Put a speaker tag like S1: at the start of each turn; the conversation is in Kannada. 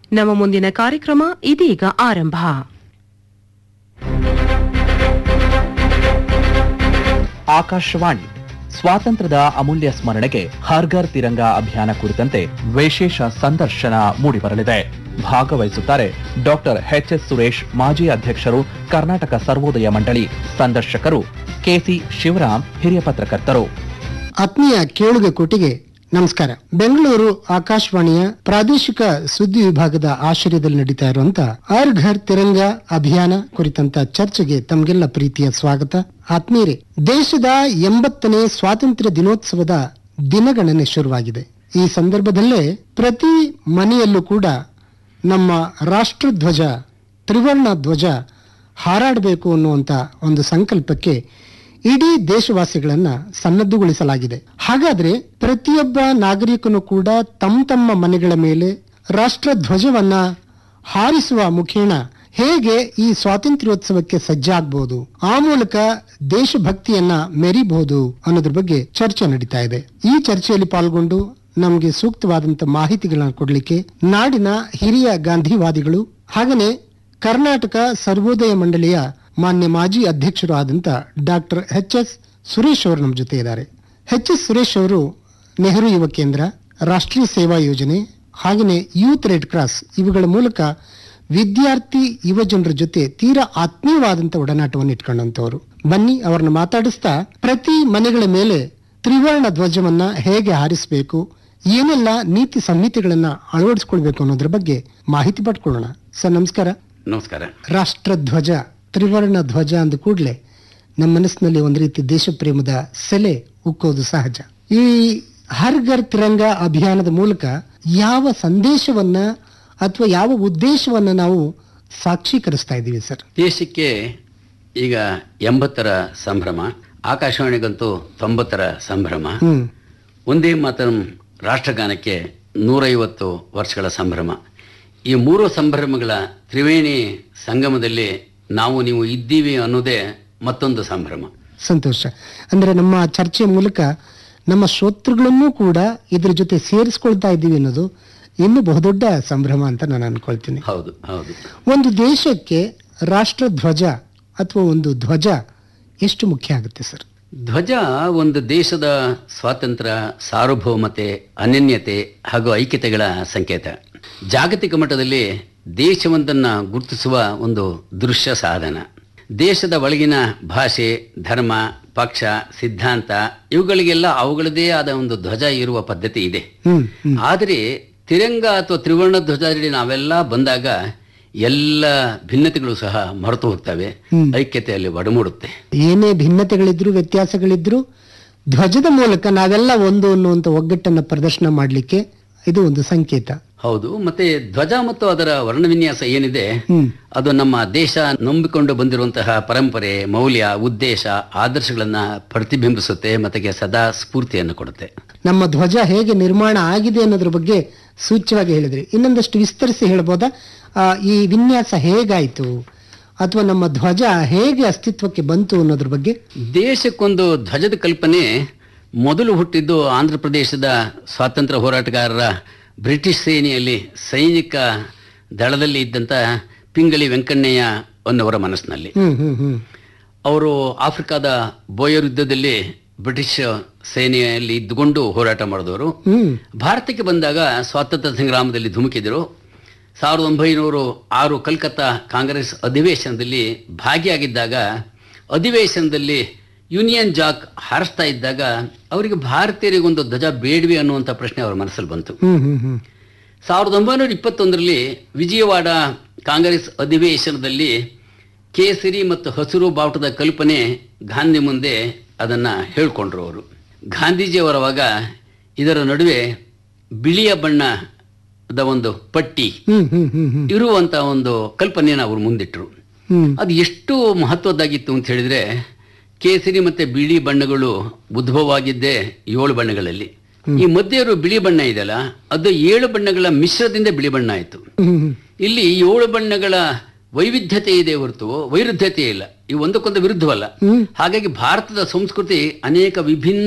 S1: ನಮ್ಮ ಮುಂದಿನ ಕಾರ್ಯಕ್ರಮ ಇದೀಗ ಆರಂಭ.
S2: ಆಕಾಶವಾಣಿ ಸ್ವಾತಂತ್ರ್ಯದ ಅಮೂಲ್ಯ ಸ್ಮರಣೆಗೆ ಹರ್ ಘರ್ ತಿರಂಗ ಅಭಿಯಾನ ಕುರಿತಂತೆ ವಿಶೇಷ ಸಂದರ್ಶನ ಮೂಡಿಬರಲಿದೆ. ಭಾಗವಹಿಸುತ್ತಾರೆ ಡಾಕ್ಟರ್ ಎಚ್.ಎಸ್. ಸುರೇಶ್, ಮಾಜಿ ಅಧ್ಯಕ್ಷರು, ಕರ್ನಾಟಕ ಸರ್ವೋದಯ ಮಂಡಳಿ. ಸಂದರ್ಶಕರು ಕೆಸಿ ಶಿವರಾಮ್, ಹಿರಿಯ ಪತ್ರಕರ್ತರು.
S3: ಆತ್ಮೀಯ ಕೇಳುಗ ಕೋಟಿಗೆ ನಮಸ್ಕಾರ. ಬೆಂಗಳೂರು ಆಕಾಶವಾಣಿಯ ಪ್ರಾದೇಶಿಕ ಸುದ್ದಿ ವಿಭಾಗದ ಆಶ್ರಯದಲ್ಲಿ ನಡೀತಾ ಇರುವಂತಹ ಹರ್ ಘರ್ ತಿರಂಗ ಅಭಿಯಾನ ಕುರಿತಂತ ಚರ್ಚೆಗೆ ತಮಗೆಲ್ಲ ಪ್ರೀತಿಯ ಸ್ವಾಗತ. ಆತ್ಮೀಯರೇ, ದೇಶದ 80ನೇ ಸ್ವಾತಂತ್ರ್ಯ ದಿನೋತ್ಸವದ ದಿನಗಣನೆ ಶುರುವಾಗಿದೆ. ಈ ಸಂದರ್ಭದಲ್ಲೇ ಪ್ರತಿ ಮನೆಯಲ್ಲೂ ಕೂಡ ನಮ್ಮ ರಾಷ್ಟ್ರಧ್ವಜ, ತ್ರಿವರ್ಣ ಧ್ವಜ ಹಾರಾಡಬೇಕು ಅನ್ನುವಂತ ಒಂದು ಸಂಕಲ್ಪಕ್ಕೆ ಇಡೀ ದೇಶವಾಸಿಗಳನ್ನ ಸನ್ನದ್ಧಗೊಳಿಸಲಾಗಿದೆ. ಹಾಗಾದ್ರೆ ಪ್ರತಿಯೊಬ್ಬ ನಾಗರಿಕನು ಕೂಡ ತಮ್ಮ ಮನೆಗಳ ಮೇಲೆ ರಾಷ್ಟ್ರ ಧ್ವಜವನ್ನ ಹಾರಿಸುವ ಮುಖೇನ ಹೇಗೆ ಈ ಸ್ವಾತಂತ್ರ್ಯೋತ್ಸವಕ್ಕೆ ಸಜ್ಜಾಗಬಹುದು, ಆ ಮೂಲಕ ದೇಶಭಕ್ತಿಯನ್ನ ಮೆರಿಬಹುದು ಅನ್ನೋದ್ರ ಬಗ್ಗೆ ಚರ್ಚೆ ನಡೀತಾ ಇದೆ. ಈ ಚರ್ಚೆಯಲ್ಲಿ ಪಾಲ್ಗೊಂಡು ನಮಗೆ ಸೂಕ್ತವಾದಂತ ಮಾಹಿತಿಗಳನ್ನ ಕೊಡ್ಲಿಕ್ಕೆ ನಾಡಿನ ಹಿರಿಯ ಗಾಂಧಿವಾದಿಗಳು ಹಾಗನೆ ಕರ್ನಾಟಕ ಸರ್ವೋದಯ ಮಂಡಳಿಯ ಮಾನ್ಯ ಮಾಜಿ ಅಧ್ಯಕ್ಷರು ಆದಂತ ಡಾಕ್ಟರ್ ಎಚ್.ಎಸ್. ಸುರೇಶ್ ಅವರು ನಮ್ಮ ಜೊತೆ ಇದ್ದಾರೆ. ಎಚ್.ಎಸ್. ಸುರೇಶ್ ಅವರು ನೆಹರು ಯುವ ಕೇಂದ್ರ, ರಾಷ್ಟ್ರೀಯ ಸೇವಾ ಯೋಜನೆ ಹಾಗೆಯೇ ಯೂತ್ ರೆಡ್ ಕ್ರಾಸ್ ಇವುಗಳ ಮೂಲಕ ವಿದ್ಯಾರ್ಥಿ ಯುವ ಜನರ ಜೊತೆ ತೀರಾ ಆತ್ಮೀಯವಾದಂತ ಒಡನಾಟವನ್ನು ಇಟ್ಕೊಂಡಂತವರು. ಬನ್ನಿ ಅವರನ್ನ ಮಾತಾಡಿಸ್ತಾ ಪ್ರತಿ ಮನೆಗಳ ಮೇಲೆ ತ್ರಿವರ್ಣ ಧ್ವಜವನ್ನ ಹೇಗೆ ಹಾರಿಸಬೇಕು, ಏನೆಲ್ಲ ನೀತಿ ಸಂಹಿತೆಗಳನ್ನ ಅಳವಡಿಸಿಕೊಳ್ಬೇಕು ಅನ್ನೋದ್ರ ಬಗ್ಗೆ ಮಾಹಿತಿ ಪಡ್ಕೊಳ್ಳೋಣ. ಸರ್ ನಮಸ್ಕಾರ.
S4: ನಮಸ್ಕಾರ.
S3: ರಾಷ್ಟ್ರಧ್ವಜ, ತ್ರಿವರ್ಣ ಧ್ವಜ ಅಂದ ಕೂಡಲೇ ನಮ್ಮ ಮನಸ್ಸಿನಲ್ಲಿ ಒಂದು ರೀತಿ ದೇಶ ಪ್ರೇಮದ ಸೆಲೆ ಉಕ್ಕೋದು ಸಹಜ. ಈ ಹರ್ ಘರ್ ತಿರಂಗ ಅಭಿಯಾನದ ಮೂಲಕ ಯಾವ ಸಂದೇಶವನ್ನ ಅಥವಾ ಯಾವ ಉದ್ದೇಶವನ್ನ ನಾವು ಸಾಕ್ಷೀಕರಿಸ್ತಾ ಇದ್ದೀವಿ ಸರ್?
S4: ದೇಶಕ್ಕೆ ಈಗ 80ರ ಸಂಭ್ರಮ, ಆಕಾಶವಾಣಿಗಂತೂ 90ರ ಸಂಭ್ರಮ, ಒಂದೇ ಮಾತರಂ ರಾಷ್ಟ್ರಗಾನಕ್ಕೆ 150 ವರ್ಷಗಳ ಸಂಭ್ರಮ. ಈ 3 ಸಂಭ್ರಮಗಳ ತ್ರಿವೇಣಿ ಸಂಗಮದಲ್ಲಿ ನಾವು ನೀವು ಇದ್ದೀವಿ ಅನ್ನೋದೇ ಮತ್ತೊಂದು ಸಂಭ್ರಮ.
S3: ಸಂತೋಷ. ಅಂದ್ರೆ ನಮ್ಮ ಚರ್ಚೆ ಮೂಲಕ ನಮ್ಮ ಶ್ರೋತೃಗಳನ್ನೂ ಕೂಡ ಇದ್ರ ಜೊತೆ ಸೇರಿಸ್ಕೊಳ್ತಾ ಇದ್ದೀವಿ ಅನ್ನೋದು ಇನ್ನು ಬಹುದೊಡ್ಡ ಸಂಭ್ರಮ ಅಂತ ನಾನು ಅನ್ಕೊಳ್ತೀನಿ.
S4: ಹೌದು ಹೌದು.
S3: ಒಂದು ದೇಶಕ್ಕೆ ರಾಷ್ಟ್ರ ಧ್ವಜ ಅಥವಾ ಒಂದು ಧ್ವಜ ಎಷ್ಟು ಮುಖ್ಯ ಆಗುತ್ತೆ ಸರ್?
S4: ಧ್ವಜ ಒಂದು ದೇಶದ ಸ್ವಾತಂತ್ರ್ಯ, ಸಾರ್ವಭೌಮತೆ, ಅನನ್ಯತೆ ಹಾಗೂ ಐಕ್ಯತೆಗಳ ಸಂಕೇತ. ಜಾಗತಿಕ ಮಟ್ಟದಲ್ಲಿ ದೇಶವೊಂದನ್ನ ಗುರುತಿಸುವ ಒಂದು ದೃಶ್ಯ ಸಾಧನ. ದೇಶದ ಒಳಗಿನ ಭಾಷೆ, ಧರ್ಮ, ಪಕ್ಷ, ಸಿದ್ಧಾಂತ ಇವುಗಳಿಗೆಲ್ಲ ಅವುಗಳದೇ ಆದ ಒಂದು ಧ್ವಜ ಇರುವ ಪದ್ಧತಿ ಇದೆ. ಆದರೆ ತಿರಂಗ ಅಥವಾ ತ್ರಿವರ್ಣ ಧ್ವಜದಲ್ಲಿ ನಾವೆಲ್ಲ ಬಂದಾಗ ಎಲ್ಲ ಭಿನ್ನತೆಗಳು ಸಹ ಮರೆತು ಹೋಗ್ತವೆ, ಐಕ್ಯತೆಯಲ್ಲಿ ಒಡಮೂಡುತ್ತೆ.
S3: ಏನೇ ಭಿನ್ನತೆಗಳಿದ್ರು, ವ್ಯತ್ಯಾಸಗಳಿದ್ರು, ಧ್ವಜದ ಮೂಲಕ ನಾವೆಲ್ಲ ಒಂದು ಅನ್ನುವಂತ ಒಗ್ಗಟ್ಟನ್ನ ಪ್ರದರ್ಶನ ಮಾಡಲಿಕ್ಕೆ ಇದು ಒಂದು ಸಂಕೇತ.
S4: ಹೌದು. ಮತ್ತೆ ಧ್ವಜ ಮತ್ತು ಅದರ ವರ್ಣವಿನ್ಯಾಸ ಏನಿದೆ ಅದು ನಮ್ಮ ದೇಶ ನಂಬಿಕೊಂಡು ಬಂದಿರುವಂತಹ ಪರಂಪರೆ, ಮೌಲ್ಯ, ಉದ್ದೇಶ, ಆದರ್ಶಗಳನ್ನ ಪ್ರತಿಬಿಂಬಿಸುತ್ತೆ ಮತ್ತೆ ಸದಾ ಸ್ಫೂರ್ತಿಯನ್ನು ಕೊಡುತ್ತೆ.
S3: ನಮ್ಮ ಧ್ವಜ ಹೇಗೆ ನಿರ್ಮಾಣ ಆಗಿದೆ ಅನ್ನೋದ್ರ ಬಗ್ಗೆ ಸೂಚ್ಯವಾಗಿ ಹೇಳಿದ್ರಿ. ಇನ್ನೊಂದಷ್ಟು ವಿಸ್ತರಿಸಿ ಹೇಳ್ಬೋದಾ? ಈ ವಿನ್ಯಾಸ ಹೇಗಾಯ್ತು ಅಥವಾ ನಮ್ಮ ಧ್ವಜ ಹೇಗೆ ಅಸ್ತಿತ್ವಕ್ಕೆ ಬಂತು ಅನ್ನೋದ್ರ ಬಗ್ಗೆ?
S4: ದೇಶಕ್ಕೊಂದು ಧ್ವಜದ ಕಲ್ಪನೆ ಮೊದಲು ಹುಟ್ಟಿದ್ದು ಆಂಧ್ರ ಪ್ರದೇಶದ ಸ್ವಾತಂತ್ರ್ಯ ಹೋರಾಟಗಾರರ ಬ್ರಿಟಿಷ್ ಸೇನೆಯಲ್ಲಿ ಸೈನಿಕ ದಳದಲ್ಲಿ ಇದ್ದಂತ ಪಿಂಗಳಿ ವೆಂಕಣ್ಣಯ್ಯ ಅನ್ನೋರ ಮನಸ್ಸಿನಲ್ಲಿ. ಅವರು ಆಫ್ರಿಕಾದ ಬೋಯರ್ ಯುದ್ಧದಲ್ಲಿ ಬ್ರಿಟಿಷ್ ಸೇನೆಯಲ್ಲಿ ಇದ್ದುಕೊಂಡು ಹೋರಾಟ ಮಾಡಿದವರು. ಭಾರತಕ್ಕೆ ಬಂದಾಗ ಸ್ವಾತಂತ್ರ್ಯ ಸಂಗ್ರಾಮದಲ್ಲಿ ಧುಮುಕಿದರು. 1906 ಕಲ್ಕತ್ತಾ ಕಾಂಗ್ರೆಸ್ ಅಧಿವೇಶನದಲ್ಲಿ ಭಾಗಿಯಾಗಿದ್ದಾಗ ಅಧಿವೇಶನದಲ್ಲಿ ಯೂನಿಯನ್ ಜಾಕ್ ಹಾರಿಸ್ತಾ ಇದ್ದಾಗ ಅವರಿಗೆ ಭಾರತೀಯರಿಗೊಂದು ಧ್ವಜ ಬೇಡವೆ ಅನ್ನುವಂಥ ಪ್ರಶ್ನೆ ಅವರ ಮನಸ್ಸಲ್ಲಿ ಬಂತು. 1921ರಲ್ಲಿ ವಿಜಯವಾಡ ಕಾಂಗ್ರೆಸ್ ಅಧಿವೇಶನದಲ್ಲಿ ಕೇಸರಿ ಮತ್ತು ಹಸಿರು ಬಾವುಟದ ಕಲ್ಪನೆ ಗಾಂಧಿ ಮುಂದೆ ಅದನ್ನ ಹೇಳ್ಕೊಂಡ್ರು ಅವರು. ಗಾಂಧೀಜಿಯವರವಾಗ ಇದರ ನಡುವೆ ಬಿಳಿಯ ಬಣ್ಣದ ಒಂದು ಪಟ್ಟಿ ಇರುವಂತ ಒಂದು ಕಲ್ಪನೆಯನ್ನು ಅವರು ಮುಂದಿಟ್ಟರು. ಅದು ಎಷ್ಟು ಮಹತ್ವದ್ದಾಗಿತ್ತು ಅಂತ ಹೇಳಿದ್ರೆ, ಕೇಸರಿ ಮತ್ತೆ ಬಿಳಿ ಬಣ್ಣಗಳು ಉದ್ಭವವಾಗಿದ್ದೇ 7 ಬಣ್ಣಗಳಲ್ಲಿ. ಈ ಮಧ್ಯೆ ಬಿಳಿ ಬಣ್ಣ ಇದೆಯಲ್ಲ, ಅದು 7 ಬಣ್ಣಗಳ ಮಿಶ್ರದಿಂದ ಬಿಳಿ ಬಣ್ಣ ಆಯಿತು. ಇಲ್ಲಿ 7 ಬಣ್ಣಗಳ ವೈವಿಧ್ಯತೆ ಇದೆ ಹೊರತು ವೈರುಧ್ಯತೆ ಇಲ್ಲ. ಈ ಒಂದಕ್ಕೊಂದು ವಿರುದ್ಧವಲ್ಲ. ಹಾಗಾಗಿ ಭಾರತದ ಸಂಸ್ಕೃತಿ ಅನೇಕ ವಿಭಿನ್ನ